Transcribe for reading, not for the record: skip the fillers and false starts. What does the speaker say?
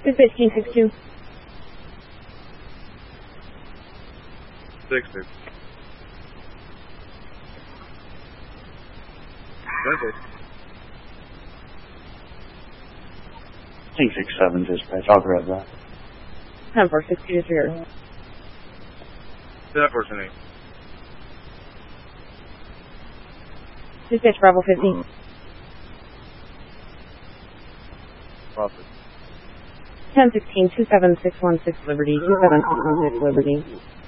Dispatch King 62. 6-2. King 67 dispatch, I'll grab that. 10-4-62 is here. 10-4-8. Dispatch Bravo 15. Profit. 10-16, 27616 Liberty, 276 Liberty.